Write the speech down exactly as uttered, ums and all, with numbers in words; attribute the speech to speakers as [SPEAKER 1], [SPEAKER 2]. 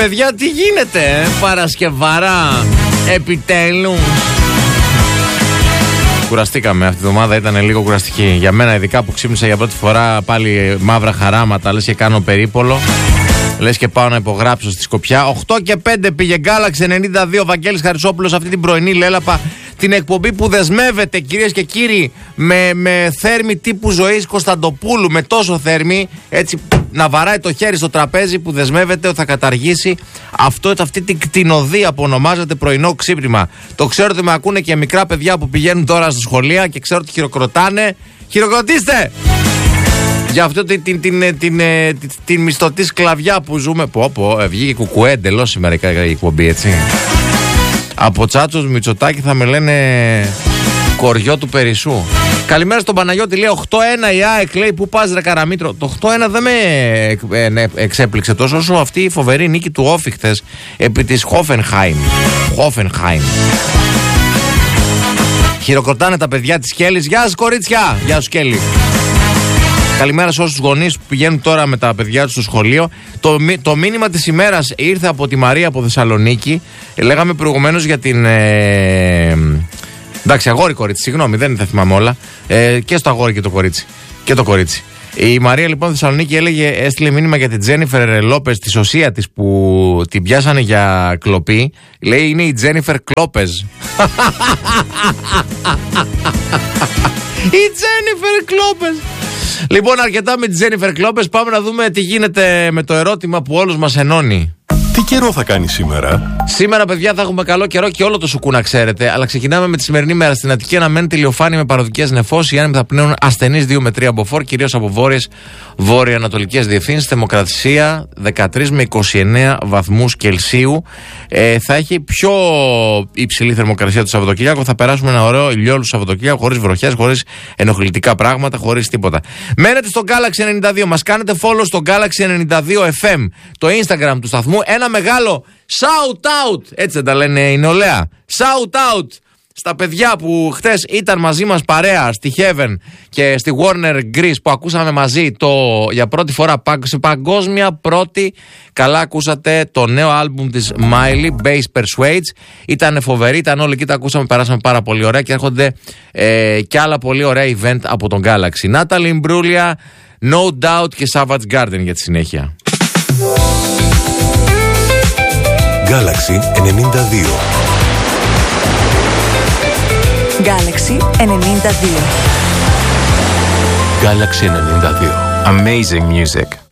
[SPEAKER 1] Παιδιά, τι γίνεται, ε? Παρασκευάρα, επιτέλους. Κουραστήκαμε αυτή τη εβδομάδα, ήταν λίγο κουραστική. Για μένα, ειδικά που ξύπνησα για πρώτη φορά πάλι μαύρα χαράματα, λες και κάνω περίπολο. Λες και πάω να υπογράψω στη Σκοπιά. οκτώ και πέντε πήγε Galaxy ενενήντα δύο. Βαγγέλης Χαρισόπουλος, αυτή την πρωινή λέλαπα. Την εκπομπή που δεσμεύεται, κυρίες και κύριοι, με, με θέρμη τύπου Ζωής Κωνσταντοπούλου. Με τόσο θέρμη, έτσι να βαράει το χέρι στο τραπέζι, που δεσμεύεται ότι θα καταργήσει αυτό, αυτή την κτηνοδία που ονομάζεται πρωινό ξύπνημα. Το ξέρω ότι με ακούνε και μικρά παιδιά που πηγαίνουν τώρα στα σχολεία και ξέρω ότι χειροκροτάνε. Χειροκροτήστε! Για αυτό την, την, την, την, την, την, την μισθωτή σκλαβιά που ζούμε. Πω πω, βγήκε κουκουέ εντελώς σήμερα η εκπομπή, έτσι. Από Τσάτσος Μητσοτάκη θα με λένε κοριό του Περισσού. Καλημέρα στον Παναγιώτη, λέει οκτώ ένα η ΑΕΚ, λέει πού πας ρε Καραμήτρο. Το οκτώ ένα δεν με ε, ναι, εξέπληξε τόσο όσο αυτή η φοβερή νίκη του Όφι χθες επί της Χόφενχάιμ. Χόφενχάιμ. Χειροκροτάνε τα παιδιά της Κέλλης. Γεια σας κορίτσια. Γεια σου Κέλλη. Καλημέρα σε όσους γονείς που πηγαίνουν τώρα με τα παιδιά τους στο σχολείο. Το, το μήνυμα της ημέρας ήρθε από τη Μαρία από Θεσσαλονίκη. Λέγαμε προηγουμένως για την... Ε, εντάξει, αγόρι κορίτσι, συγγνώμη, δεν θα θυμάμαι όλα. Ε, και στο αγόρι και το κορίτσι. Και το κορίτσι. Η Μαρία λοιπόν Θεσσαλονίκη έλεγε, έστειλε μήνυμα για την Τζένιφερ Λόπες, τη σωσία της που την πιάσανε για κλοπή. Λέει είναι η Τζένιφερ Κλόπεζ. Η Τζένιφερ Κλόπεζ. Λοιπόν, αρκετά με τη Τζένιφερ Κλόπες. Πάμε να δούμε τι γίνεται με το ερώτημα που όλους μας ενώνει.
[SPEAKER 2] Τι καιρό θα κάνει σήμερα?
[SPEAKER 1] Σήμερα, παιδιά, θα έχουμε καλό καιρό και όλο το σουκού να ξέρετε. Αλλά ξεκινάμε με τη σημερινή μέρα. Στην Αττική αναμένεται ηλιοφάνεια με παροδικές νεφώσεις. Οι άνεμοι θα πνέουν ασθενείς δύο με τρία μποφόρ, κυρίως από βόρειες βόρειο-ανατολικές διευθύνσεις. Θερμοκρασία δεκατρείς με είκοσι εννέα βαθμούς Κελσίου. Ε, θα έχει πιο υψηλή θερμοκρασία το Σαββατοκύριακο. Θα περάσουμε ένα ωραίο ηλιόλου Σαββατοκύριακο, χωρίς βροχές, χωρίς ενοχλητικά πράγματα, χωρίς τίποτα. Μένετε στο Galaxy ενενήντα δύο. Μας κάνετε follow στο Galaxy ενενήντα δύο εφ εμ, το Instagram του σταθμού. Ένα μεγάλο shout out, έτσι δεν τα λένε η νεολαία, shout out στα παιδιά που χτες ήταν μαζί μας παρέα στη Heaven και στη Warner Greece, που ακούσαμε μαζί το για πρώτη φορά σε παγκόσμια πρώτη. Καλά ακούσατε το νέο άλμπουμ της Miley, Bass Persuades. Ήταν φοβερή, ήταν όλοι εκεί, τα ακούσαμε, περάσαμε πάρα πολύ ωραία και έρχονται ε, και άλλα πολύ ωραία event από τον Galaxy. Natalie Imbruglia, No Doubt και Savage Garden για τη συνέχεια.
[SPEAKER 2] Galaxy ενενήντα δύο.
[SPEAKER 3] Galaxy ενενήντα δύο.
[SPEAKER 2] Galaxy ενενήντα δύο.
[SPEAKER 4] Amazing music.